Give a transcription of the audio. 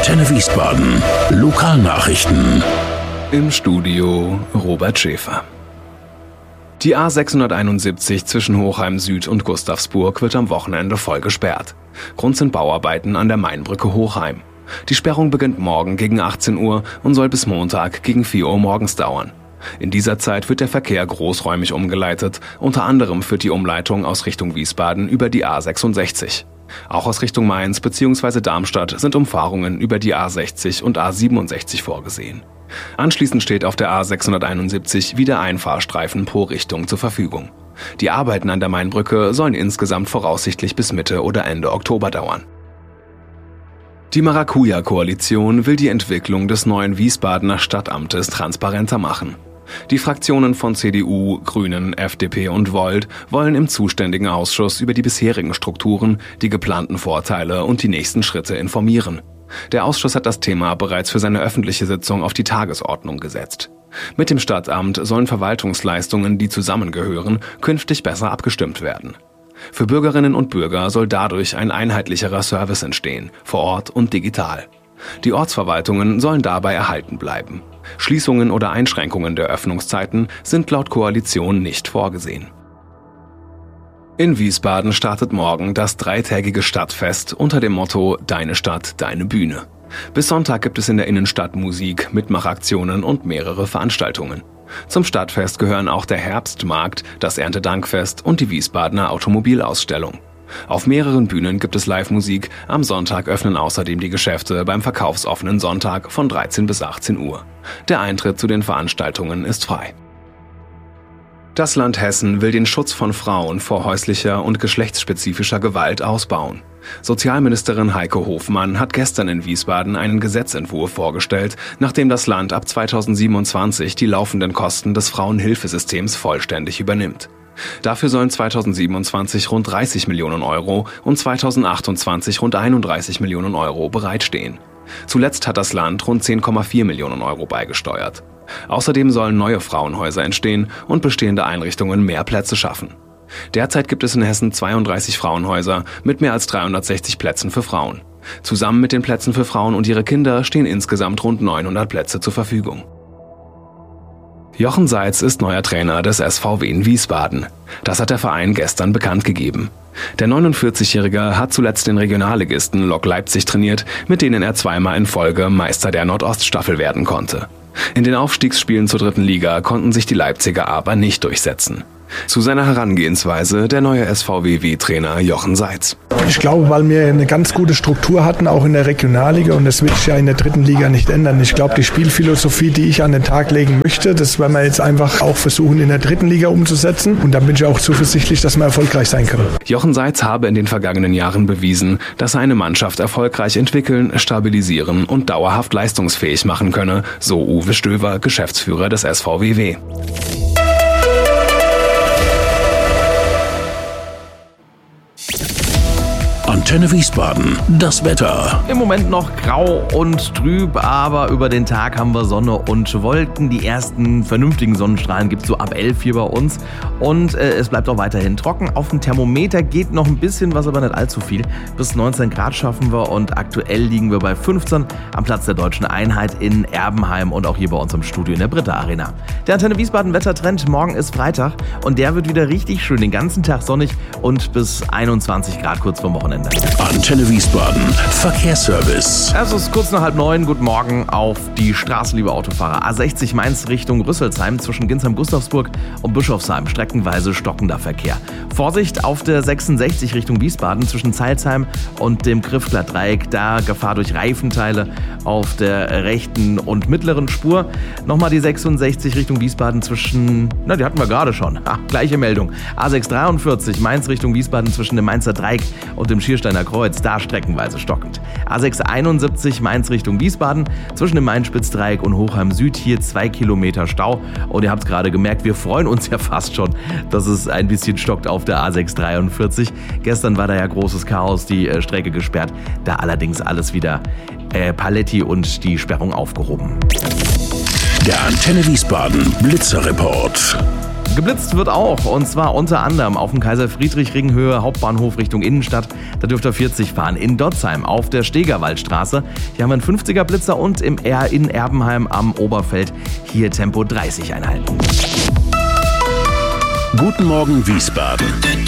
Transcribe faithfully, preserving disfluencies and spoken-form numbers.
Antenne Wiesbaden. Lokalnachrichten. Im Studio Robert Schäfer. Die A sechshunderteinundsiebzig zwischen Hochheim Süd und Gustavsburg wird am Wochenende voll gesperrt. Grund sind Bauarbeiten an der Mainbrücke Hochheim. Die Sperrung beginnt morgen gegen achtzehn Uhr und soll bis Montag gegen vier Uhr morgens dauern. In dieser Zeit wird der Verkehr großräumig umgeleitet. Unter anderem führt die Umleitung aus Richtung Wiesbaden über die A sechsundsechzig. Auch aus Richtung Mainz bzw. Darmstadt sind Umfahrungen über die A sechzig und A siebenundsechzig vorgesehen. Anschließend steht auf der A sechshunderteinundsiebzig wieder ein Fahrstreifen pro Richtung zur Verfügung. Die Arbeiten an der Mainbrücke sollen insgesamt voraussichtlich bis Mitte oder Ende Oktober dauern. Die Maracuja-Koalition will die Entwicklung des neuen Wiesbadener Stadtamtes transparenter machen. Die Fraktionen von C D U, Grünen, F D P und Volt wollen im zuständigen Ausschuss über die bisherigen Strukturen, die geplanten Vorteile und die nächsten Schritte informieren. Der Ausschuss hat das Thema bereits für seine öffentliche Sitzung auf die Tagesordnung gesetzt. Mit dem Stadtamt sollen Verwaltungsleistungen, die zusammengehören, künftig besser abgestimmt werden. Für Bürgerinnen und Bürger soll dadurch ein einheitlicherer Service entstehen, vor Ort und digital. Die Ortsverwaltungen sollen dabei erhalten bleiben. Schließungen oder Einschränkungen der Öffnungszeiten sind laut Koalition nicht vorgesehen. In Wiesbaden startet morgen das dreitägige Stadtfest unter dem Motto Deine Stadt, deine Bühne. Bis Sonntag gibt es in der Innenstadt Musik, Mitmachaktionen und mehrere Veranstaltungen. Zum Stadtfest gehören auch der Herbstmarkt, das Erntedankfest und die Wiesbadener Automobilausstellung. Auf mehreren Bühnen gibt es Live-Musik. Am Sonntag öffnen außerdem die Geschäfte beim verkaufsoffenen Sonntag von dreizehn bis achtzehn Uhr. Der Eintritt zu den Veranstaltungen ist frei. Das Land Hessen will den Schutz von Frauen vor häuslicher und geschlechtsspezifischer Gewalt ausbauen. Sozialministerin Heike Hofmann hat gestern in Wiesbaden einen Gesetzentwurf vorgestellt, nachdem das Land ab zweitausendsiebenundzwanzig die laufenden Kosten des Frauenhilfesystems vollständig übernimmt. Dafür sollen zweitausendsiebenundzwanzig rund dreißig Millionen Euro und zweitausendachtundzwanzig rund einunddreißig Millionen Euro bereitstehen. Zuletzt hat das Land rund zehn Komma vier Millionen Euro beigesteuert. Außerdem sollen neue Frauenhäuser entstehen und bestehende Einrichtungen mehr Plätze schaffen. Derzeit gibt es in Hessen zweiunddreißig Frauenhäuser mit mehr als dreihundertsechzig Plätzen für Frauen. Zusammen mit den Plätzen für Frauen und ihre Kinder stehen insgesamt rund neunhundert Plätze zur Verfügung. Jochen Seitz ist neuer Trainer des S V W in Wiesbaden. Das hat der Verein gestern bekannt gegeben. Der neunundvierzigjährige hat zuletzt den Regionalligisten Lok Leipzig trainiert, mit denen er zweimal in Folge Meister der Nordoststaffel werden konnte. In den Aufstiegsspielen zur dritten Liga konnten sich die Leipziger aber nicht durchsetzen. Zu seiner Herangehensweise der neue S V W W-Trainer Jochen Seitz. Ich glaube, weil wir eine ganz gute Struktur hatten, auch in der Regionalliga, und das wird sich ja in der dritten Liga nicht ändern. Ich glaube, die Spielphilosophie, die ich an den Tag legen möchte, das werden wir jetzt einfach auch versuchen, in der dritten Liga umzusetzen. Und dann bin ich auch zuversichtlich, dass wir erfolgreich sein können. Jochen Seitz habe in den vergangenen Jahren bewiesen, dass er eine Mannschaft erfolgreich entwickeln, stabilisieren und dauerhaft leistungsfähig machen könne, so Uwe Stöver, Geschäftsführer des S V W W. Antenne Wiesbaden, das Wetter. Im Moment noch grau und trüb, aber über den Tag haben wir Sonne und Wolken. Die ersten vernünftigen Sonnenstrahlen gibt es so ab elf hier bei uns. Und äh, es bleibt auch weiterhin trocken. Auf dem Thermometer geht noch ein bisschen was, aber nicht allzu viel. Bis neunzehn Grad schaffen wir und aktuell liegen wir bei fünfzehn am Platz der Deutschen Einheit in Erbenheim und auch hier bei uns im Studio in der Britta Arena. Der Antenne Wiesbaden Wettertrend, morgen ist Freitag und der wird wieder richtig schön, den ganzen Tag sonnig und bis einundzwanzig Grad kurz vor Wochenende. Antenne Wiesbaden, Verkehrsservice. Es ist kurz nach halb neun, guten Morgen auf die Straße, liebe Autofahrer. A sechzig Mainz Richtung Rüsselsheim zwischen Ginsheim-Gustavsburg und Bischofsheim, streckenweise stockender Verkehr. Vorsicht auf der sechsundsechzig Richtung Wiesbaden zwischen Zeilsheim und dem Griffglatt-Dreieck, da Gefahr durch Reifenteile auf der rechten und mittleren Spur. Nochmal die sechsundsechzig Richtung Wiesbaden zwischen, na die hatten wir gerade schon, ha, gleiche Meldung. A sechs dreiundvierzig Mainz Richtung Wiesbaden zwischen dem Mainzer Dreieck und dem Schiersteiner Kreuz, da streckenweise stockend. A sechs einundsiebzig Mainz Richtung Wiesbaden zwischen dem Main-Spitz-Dreieck und Hochheim Süd, hier zwei Kilometer Stau. Und ihr habt es gerade gemerkt, wir freuen uns ja fast schon, dass es ein bisschen stockt auf der A sechs dreiundvierzig. Gestern war da ja großes Chaos, die äh, Strecke gesperrt, da allerdings alles wieder äh, Paletti und die Sperrung aufgehoben. Der Antenne Wiesbaden Blitzerreport. Geblitzt wird auch, und zwar unter anderem auf dem Kaiser-Friedrich-Ring-Höhe Hauptbahnhof Richtung Innenstadt. Da dürft ihr vierzig fahren. In Dotzheim auf der Stegerwaldstraße. Hier haben wir einen fünfziger Blitzer und im R in Erbenheim am Oberfeld hier Tempo dreißig einhalten. Guten Morgen Wiesbaden.